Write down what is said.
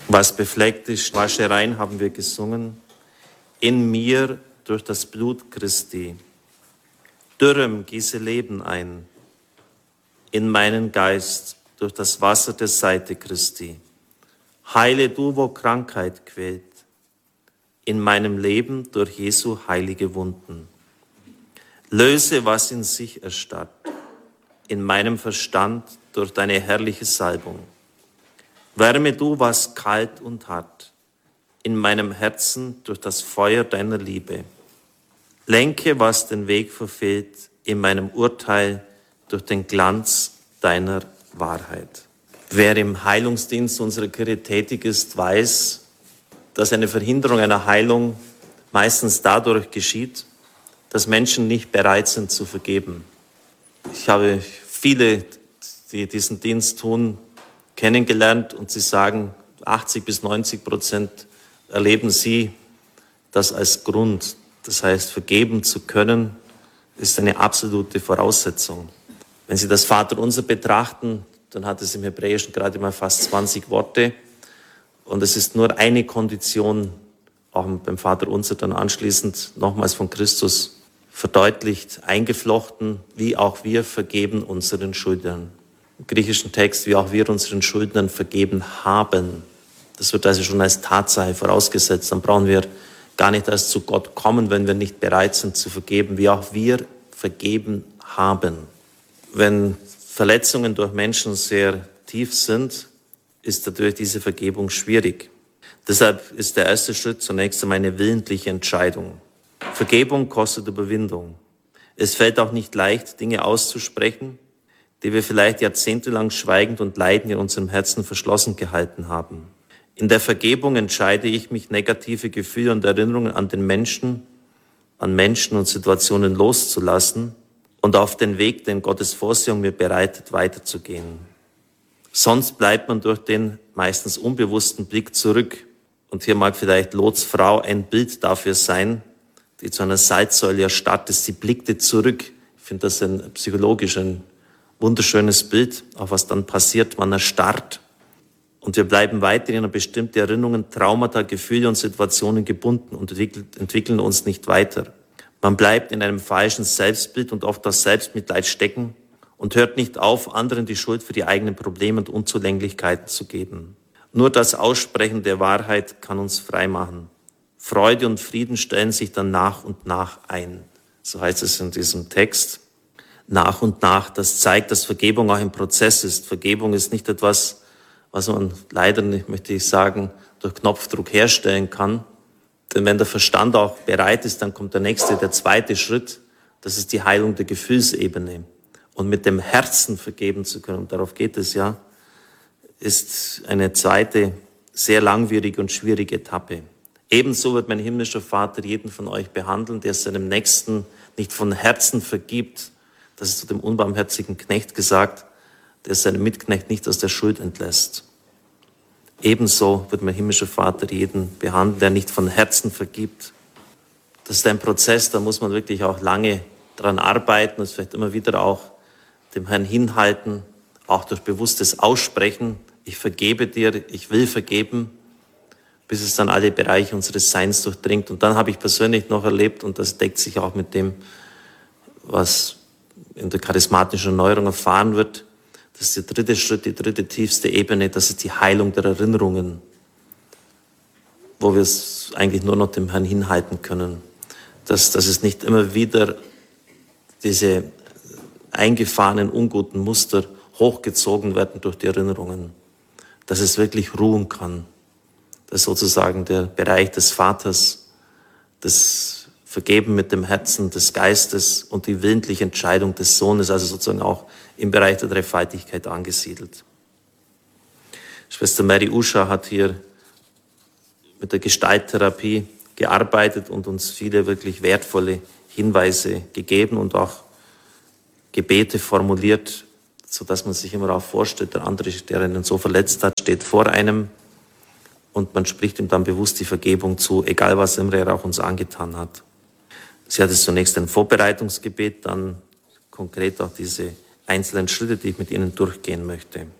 Was befleckt ist, wasche rein, haben wir gesungen. In mir durch das Blut Christi. Dürrem gieße Leben ein. In meinen Geist durch das Wasser der Seite Christi. Heile du, wo Krankheit quält. In meinem Leben durch Jesu heilige Wunden. Löse, was in sich erstarrt. In meinem Verstand durch deine herrliche Salbung. Wärme du, was kalt und hart, in meinem Herzen durch das Feuer deiner Liebe. Lenke, was den Weg verfehlt, in meinem Urteil durch den Glanz deiner Wahrheit. Wer im Heilungsdienst unserer Kirche tätig ist, weiß, dass eine Verhinderung einer Heilung meistens dadurch geschieht, dass Menschen nicht bereit sind zu vergeben. Ich habe viele, die diesen Dienst tun, kennengelernt und sie sagen, 80-90% erleben sie das als Grund. Das heißt, vergeben zu können, ist eine absolute Voraussetzung. Wenn Sie das Vaterunser betrachten, dann hat es im Hebräischen gerade mal fast 20 Worte. Und es ist nur eine Kondition, auch beim Vaterunser dann anschließend nochmals von Christus verdeutlicht, eingeflochten, wie auch wir vergeben unseren Schuldnern. Im griechischen Text, wie auch wir unseren Schuldnern vergeben haben. Das wird also schon als Tatsache vorausgesetzt. Dann brauchen wir gar nicht erst zu Gott kommen, wenn wir nicht bereit sind zu vergeben, wie auch wir vergeben haben. Wenn Verletzungen durch Menschen sehr tief sind, ist natürlich diese Vergebung schwierig. Deshalb ist der erste Schritt zunächst einmal eine willentliche Entscheidung. Vergebung kostet Überwindung. Es fällt auch nicht leicht, Dinge auszusprechen, die wir vielleicht jahrzehntelang schweigend und leidend in unserem Herzen verschlossen gehalten haben. In der Vergebung entscheide ich mich, negative Gefühle und Erinnerungen an Menschen und Situationen loszulassen und auf den Weg, den Gottes Vorsehung mir bereitet, weiterzugehen. Sonst bleibt man durch den meistens unbewussten Blick zurück. Und hier mag vielleicht Lots Frau ein Bild dafür sein, die zu einer Salzsäule erstarrt ist. Sie blickte zurück. Ich finde das psychologisch ein wunderschönes Bild, auch was dann passiert, man erstarrt. Und wir bleiben weiterhin an bestimmte Erinnerungen, Traumata, Gefühle und Situationen gebunden und entwickeln uns nicht weiter. Man bleibt in einem falschen Selbstbild und oft das Selbstmitleid stecken und hört nicht auf, anderen die Schuld für die eigenen Probleme und Unzulänglichkeiten zu geben. Nur das Aussprechen der Wahrheit kann uns frei machen. Freude und Frieden stellen sich dann nach und nach ein. So heißt es in diesem Text. Nach und nach, das zeigt, dass Vergebung auch ein Prozess ist. Vergebung ist nicht etwas, was man leider nicht, möchte ich sagen, durch Knopfdruck herstellen kann. Denn wenn der Verstand auch bereit ist, dann kommt der zweite Schritt. Das ist die Heilung der Gefühlsebene. Und mit dem Herzen vergeben zu können, und darauf geht es ja, ist eine zweite, sehr langwierige und schwierige Etappe. Ebenso wird mein himmlischer Vater jeden von euch behandeln, der seinem Nächsten nicht von Herzen vergibt. Das ist zu dem unbarmherzigen Knecht gesagt, der seinen Mitknecht nicht aus der Schuld entlässt. Ebenso wird mein himmlischer Vater jeden behandeln, der nicht von Herzen vergibt. Das ist ein Prozess, da muss man wirklich auch lange dran arbeiten und vielleicht immer wieder auch dem Herrn hinhalten, auch durch bewusstes Aussprechen. Ich vergebe dir, ich will vergeben, bis es dann alle Bereiche unseres Seins durchdringt. Und dann habe ich persönlich noch erlebt, und das deckt sich auch mit dem, was in der charismatischen Erneuerung erfahren wird, das ist der dritte Schritt, die dritte tiefste Ebene, das ist die Heilung der Erinnerungen, wo wir es eigentlich nur noch dem Herrn hinhalten können. Dass es nicht immer wieder diese eingefahrenen, unguten Muster hochgezogen werden durch die Erinnerungen, dass es wirklich ruhen kann. Das ist sozusagen der Bereich des Vaters, das Vergeben mit dem Herzen des Geistes und die willentliche Entscheidung des Sohnes, also sozusagen auch im Bereich der Dreifaltigkeit angesiedelt. Schwester Mary Usha hat hier mit der Gestalttherapie gearbeitet und uns viele wirklich wertvolle Hinweise gegeben und auch Gebete formuliert, sodass man sich immer auch vorstellt, der andere, der einen so verletzt hat, steht vor einem und man spricht ihm dann bewusst die Vergebung zu, egal was er auch uns angetan hat. Sie hat es zunächst ein Vorbereitungsgebet, dann konkret auch diese einzelnen Schritte, die ich mit Ihnen durchgehen möchte.